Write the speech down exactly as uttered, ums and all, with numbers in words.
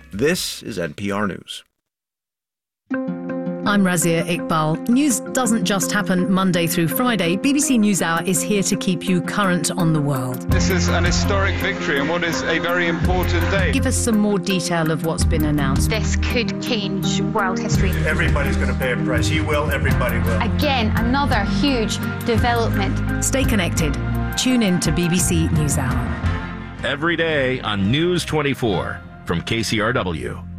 This is N P R News. I'm Razia Iqbal. News doesn't just happen Monday through Friday. B B C NewsHour is here to keep you current on the world. This is an historic victory and what is a very important day. Give us some more detail of what's been announced. This could change world history. Everybody's going to pay a price. He will, everybody will. Again, another huge development. Stay connected. Tune in to B B C NewsHour. Every day on News twenty-four from K C R W.